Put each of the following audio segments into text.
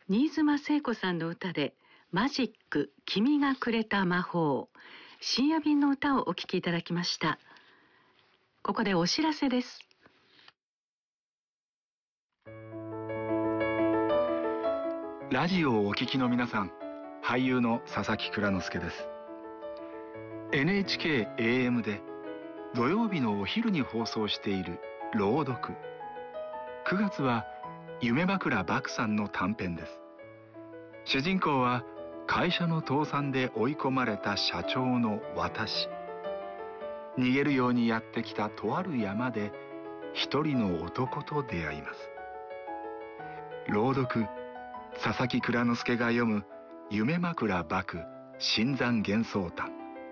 新妻聖子さんの歌でマジック君がくれた魔法、深夜便の歌をお聴きいただきました。ここでお知らせです。 ラジオをお聞きの皆さん、俳優の佐々木蔵之介です。 NHK AM で土曜日のお昼に放送している朗読。9月は夢枕獏さんの短編です。主人公は会社の倒産で追い込まれた社長の私。逃げるようにやってきたとある山で一人の男と出会います。朗読、佐々木蔵之介が読む夢枕獏新山幻想譚。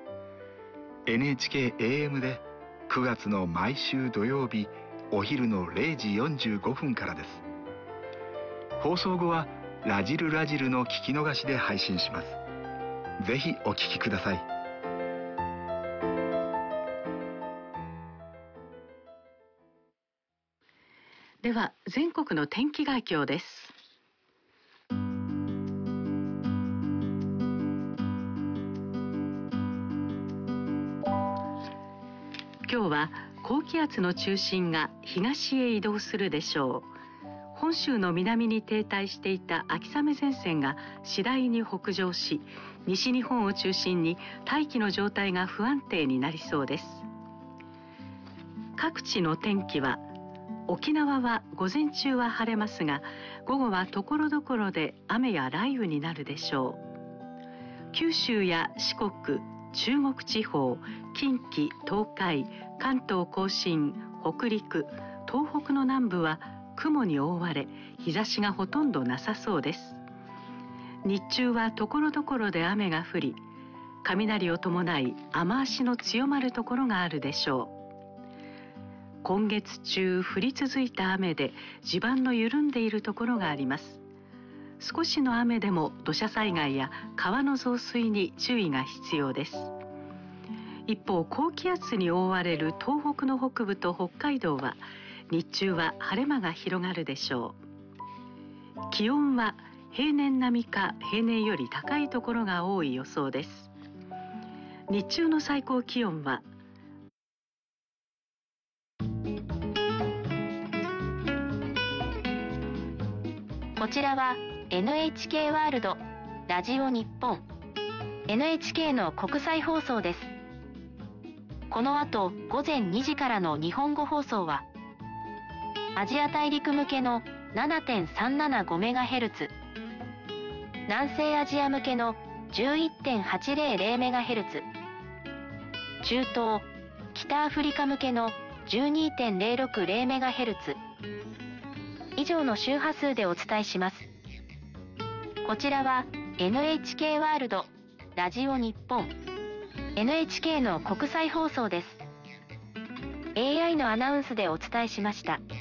NHK AM で9月の毎週土曜日お昼の0時45分からです。放送後はラジルラジルの聞き逃しで配信します。ぜひお聞きください。 では全国の天気概況です。今日は高気圧の中心が東へ移動するでしょう。本州の南に停滞していた秋雨前線が次第に北上し、西日本を中心に大気の状態が不安定になりそうです。各地の天気は、沖縄は午前中は晴れますが、午後はところどころで雨や雷雨になるでしょう。九州や四国、中国地方、近畿、東海、関東甲信、北陸、東北の南部は雲に覆われ、日差しがほとんどなさそうです。日中はところどころで雨が降り、雷を伴い雨足の強まるところがあるでしょう。今月中降り続いた雨で地盤の緩んでいるところがあります。少しの雨でも土砂災害や川の増水に注意が必要です。一方、高気圧に覆われる東北の北部と北海道は日中は晴れ間が広がるでしょう。気温は平年並みか平年より高いところが多い予想です。日中の最高気温はこちらは NHK ワールドラジオ日本 NHK の国際放送です。この後午前2時からの日本語放送はアジア大陸向けの 7.375MHz、 南西アジア向けの 11.800MHz、 中東・北アフリカ向けの 12.060MHz 以上の周波数でお伝えします。こちらは NHK ワールドラジオ日本 NHK の国際放送です。 AI のアナウンスでお伝えしました。